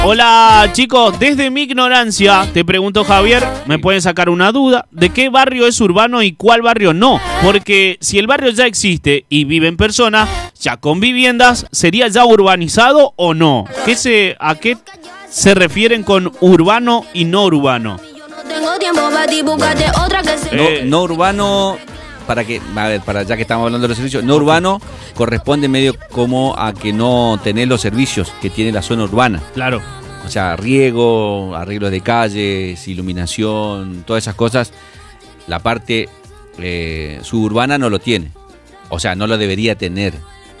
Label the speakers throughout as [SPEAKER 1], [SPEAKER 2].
[SPEAKER 1] Hola chicos, desde mi ignorancia, te pregunto Javier, me pueden sacar una duda, ¿de qué barrio es urbano y cuál barrio no? Porque si el barrio ya existe y viven personas, ya con viviendas, ¿sería ya urbanizado o no? ¿A qué se refieren con urbano y no urbano?
[SPEAKER 2] No urbano, ya que estamos hablando de los servicios, no urbano corresponde medio como a que no tenés los servicios que tiene la zona urbana.
[SPEAKER 1] Claro.
[SPEAKER 2] O sea, riego, arreglos de calles, iluminación, todas esas cosas. La parte suburbana no lo tiene. O sea, no lo debería tener.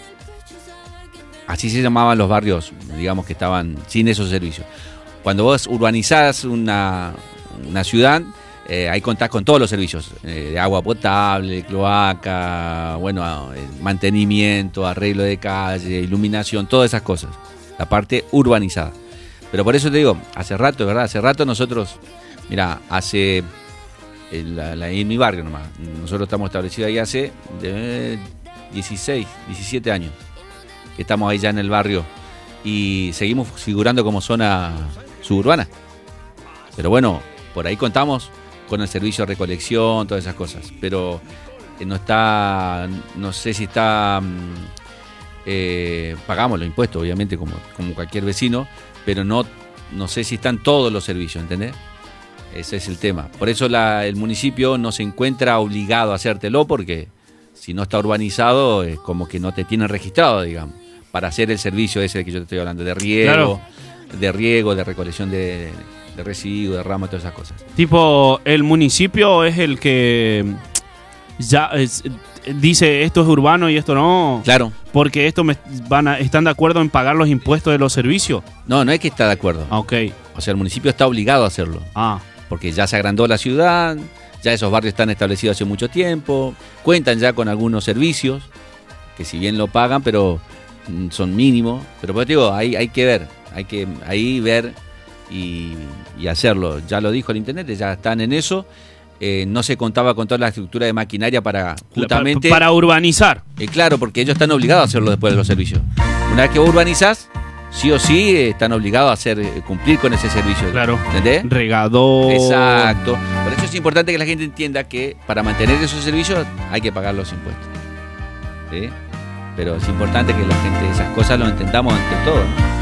[SPEAKER 2] Así se llamaban los barrios, digamos, que estaban sin esos servicios. Cuando vos urbanizás una ciudad, ahí contás con todos los servicios, de agua potable, cloaca, bueno, mantenimiento, arreglo de calle, iluminación, todas esas cosas. La parte urbanizada. Pero por eso te digo, hace rato, ¿verdad? Hace rato nosotros, mira, en mi barrio nomás, nosotros estamos establecidos ahí hace 16, 17 años, que estamos ahí ya en el barrio y seguimos figurando como zona suburbana. Pero bueno, por ahí contamos con el servicio de recolección, todas esas cosas, pero no sé si está, pagamos los impuestos, obviamente, como cualquier vecino, pero no sé si están todos los servicios, ¿entendés? Ese es el tema. Por eso el municipio no se encuentra obligado a hacértelo, porque si no está urbanizado es como que no te tienen registrado, digamos, para hacer el servicio ese que yo te estoy hablando, de riego, claro, de recolección de residuos, de ramos, todas esas cosas.
[SPEAKER 1] Tipo, el municipio es el que ya dice esto es urbano y esto no.
[SPEAKER 2] Claro.
[SPEAKER 1] Porque esto están de acuerdo en pagar los impuestos de los servicios.
[SPEAKER 2] No es que está de acuerdo.
[SPEAKER 1] Ok.
[SPEAKER 2] O sea, el municipio está obligado a hacerlo. Porque ya se agrandó la ciudad, ya esos barrios están establecidos hace mucho tiempo, cuentan ya con algunos servicios, que si bien lo pagan, pero son mínimos. Pero pues digo, hay que ver, ver y hacerlo. Ya lo dijo el intendente, ya están en eso. No se contaba con toda la estructura de maquinaria para justamente...
[SPEAKER 1] Para urbanizar.
[SPEAKER 2] Claro, porque ellos están obligados a hacerlo después de los servicios. Una vez que vos urbanizás, sí o sí están obligados a cumplir con ese servicio.
[SPEAKER 1] Claro.
[SPEAKER 2] ¿Entendés?
[SPEAKER 1] Regador.
[SPEAKER 2] Exacto. Por eso es importante que la gente entienda que para mantener esos servicios hay que pagar los impuestos. ¿Sí? Pero es importante que la gente esas cosas lo entendamos entre todos, ¿no?